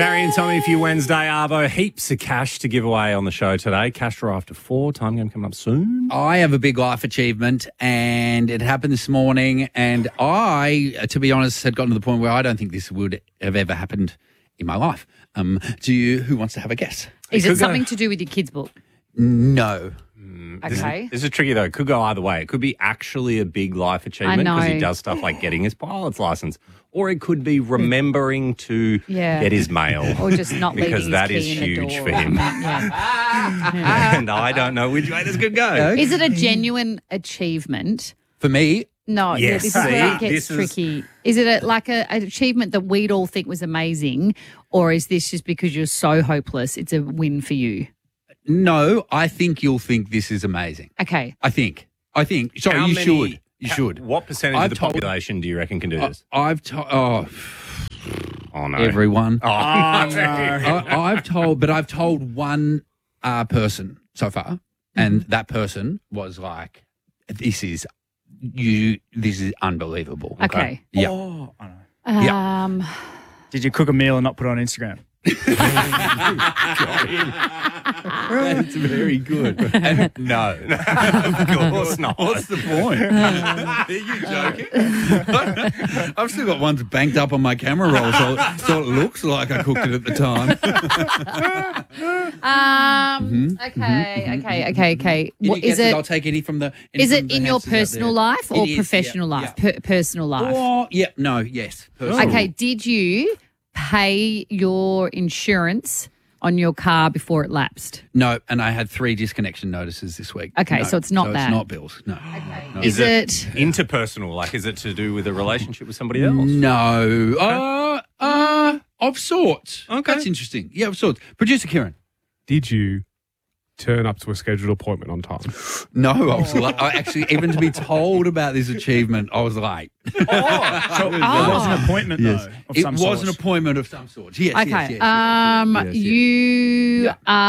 Barry and Tommy for your Wednesday Arvo. Heaps of cash to give away on the show today. Cash draw after 4. Time game coming up soon. I have a big life achievement, and it happened this morning. And I, to be honest, had gotten to the point where I don't think this would have ever happened in my life. Who wants to have a guess? Is it something to do with your kids' book? No. Okay. This is tricky, though. It could go either way. It could be actually a big life achievement because he does stuff like getting his pilot's license. Or it could be remembering to get his mail. Or just not leaving because his that key is in the huge door. for him. And I don't know which way this could go. Is it a genuine achievement? For me, No, Yes. this is where it See, gets this is- tricky. Is it an achievement that we'd all think was amazing, or is this just because you're so hopeless, it's a win for you? no, I think you'll think this is amazing. Okay. I think. Sorry, How you many- should. You should. What percentage I've of the told- population do you reckon can do this? I've told Oh, no. everyone. Oh, no. I've told one person so far, and that person was like, "This is unbelievable." Okay. Yeah. Oh, I know. Did you cook a meal and not put it on Instagram? That's very good. No, of course not. What's the point? Are you joking? I've still got ones banked up on my camera roll, so it looks like I cooked it at the time. Okay. Any What is guesses? it? I'll take any from the. Is it in your personal life or It is, professional yeah, life? yeah. Personal life. Oh, yeah. No. Yes. Personal. Okay. Did you pay your insurance on your car before it lapsed? No, and I had 3 disconnection notices this week. Okay, No, so it's not that. It's not bills. No. No. Is it? Interpersonal? Like, is it to do with a relationship with somebody else? No. Of sorts. Okay. That's interesting. Yeah, of sorts. Producer Kieran. Did you turn up to a scheduled appointment on time? No, I was I actually, even to be told about this achievement, I was late. So it was an appointment, though, of It some was an sort. appointment of some sort. Yes, Okay. yes, yes. You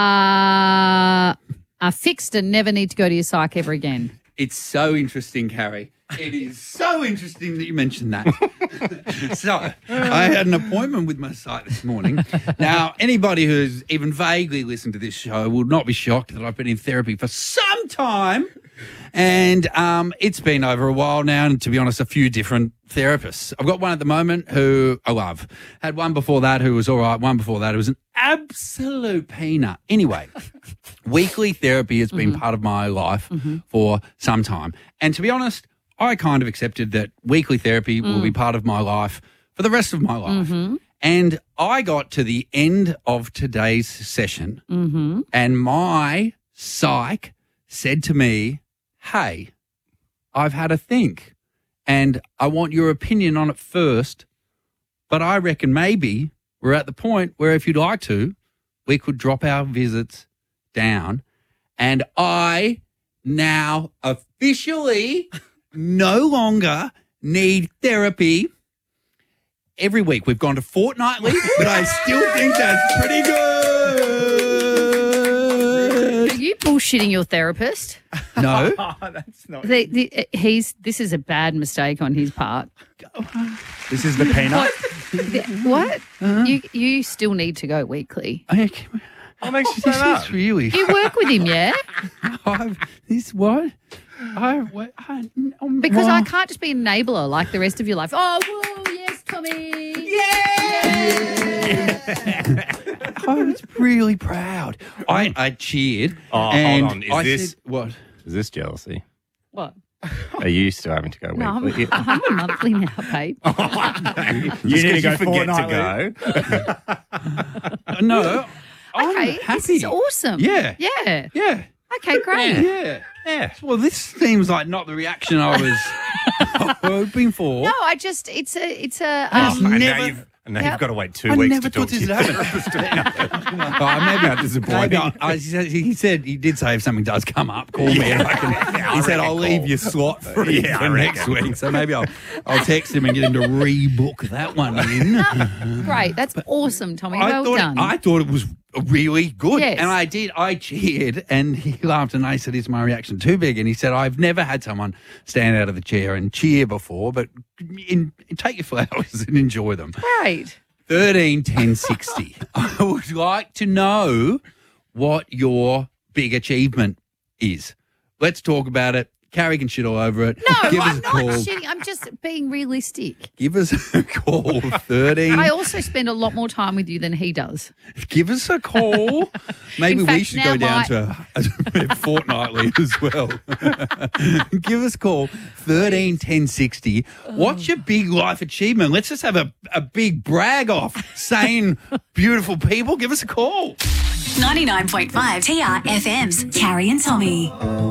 are fixed and never need to go to your psych ever again. It's so interesting, Carrie. It is so interesting that you mentioned that. So, I had an appointment with my site this morning. Now, anybody who's even vaguely listened to this show will not be shocked that I've been in therapy for some time. And it's been over a while now, and to be honest, a few different therapists. I've got one at the moment who I love. Had one before that who was all right. One before that who was an absolute peanut. Anyway, weekly therapy has been part of my life for some time. And to be honest, I kind of accepted that weekly therapy will be part of my life for the rest of my life. And I got to the end of today's session and my psych said to me, "Hey, I've had a think and I want your opinion on it first, but I reckon maybe we're at the point where if you'd like to, we could drop our visits down, and I now officially no longer need therapy every week. We've gone to fortnightly, but I still think that's pretty good." Are you bullshitting your therapist? No. That's not. This is a bad mistake on his part. This is the peanut. What? You still need to go weekly. What makes you say This that? is really. You work with him, yeah? This what? Because I can't just be an enabler like the rest of your life. Oh, whoa, yes, Tommy. I was really proud. I cheered. Oh, and hold on. I Is this said, what? is this jealousy? What? Are you still having to go No, weekly? I'm a monthly now, babe. You need to go forget fortnightly. to go. No. I'm Okay, happy. this is awesome. Yeah. Yeah. Yeah. Okay, great. Yeah. Yeah. Well, this seems like not the reaction I was hoping for. No, it's a And now you've got to wait 2 I weeks never to talk thought to this you. would happen. How maybe disappointing. he did say if something does come up, call me. And he said I'll leave your slot free Yeah, I for next reckon. week. So maybe I'll text him and get him to rebook that one in. great. That's awesome, Tommy. Well done. I thought it was really good. Yes. And I did. I cheered and he laughed and I said, "Is my reaction too big?" And he said, "I've never had someone stand out of the chair and cheer before, but take your flowers and enjoy them." Great. 13 10 60. I would like to know what your big achievement is. Let's talk about it. Carrie can shit all over it. No, Give us I'm a not call. shitting. I'm just being realistic. Give us a call. 13. I also spend a lot more time with you than he does. Give us a call. Maybe In fact, we should go now down to fortnightly as well. Give us a call. 13 10 60. What's your big life achievement? Let's just have a big brag off. Sane, beautiful people. Give us a call. 99.5 TRFM's Carrie and Tommy.